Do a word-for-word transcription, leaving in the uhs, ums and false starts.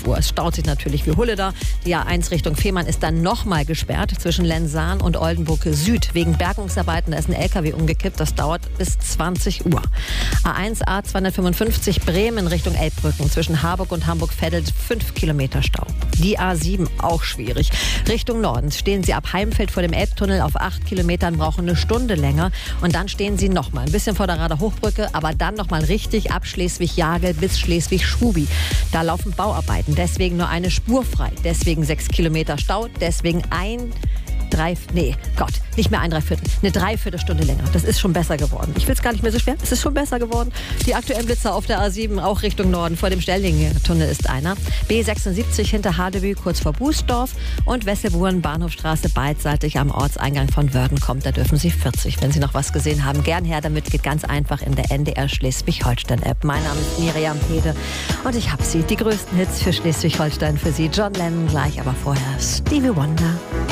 Uhr. Es staut sich natürlich wie Hulle da. Die A eins Richtung Fehmarn ist dann nochmal gesperrt zwischen Lensahn und Oldenburg Süd. Wegen Bergungsarbeiten, da ist ein L K W umgekippt. Das dauert bis zwanzig Uhr. A eins A zweihundertfünfundfünfzig Bremen Richtung Elbbrücken. Zwischen Harburg und Hamburg-Veddelt fünf Kilometer Stau. Die A sieben auch schwierig. Richtung Norden stehen Sie ab Heimfeld vor dem Elbtunnel auf acht Kilometern, brauchen eine Stunde länger. Und dann stehen Sie nochmal ein bisschen vor der Rader Hochbrücke, aber dann nochmal richtig ab Schleswig-Jagel bis Schleswig-Schubi. Da laufen Bauarbeiten, deswegen nur eine Spur frei. Deswegen sechs Kilometer Stau, deswegen ein... Drei, nee, Gott, nicht mehr ein Dreiviertel, eine Dreiviertelstunde länger. Das ist schon besser geworden. Ich will es gar nicht mehr so schwer, es ist schon besser geworden. Die aktuellen Blitzer auf der A sieben, auch Richtung Norden, vor dem Stellingen-Tunnel ist einer. B sechsundsiebzig hinter Hadebü, kurz vor Bußdorf. Und Wesselburen, Bahnhofstraße, beidseitig am Ortseingang von Wörden kommt. Da dürfen Sie vierzig. Wenn Sie noch was gesehen haben, gern her damit. Geht ganz einfach in der N D R Schleswig-Holstein-App. Mein Name ist Miriam Pede und ich habe Sie. Die größten Hits für Schleswig-Holstein für Sie. John Lennon gleich, aber vorher Stevie Wonder.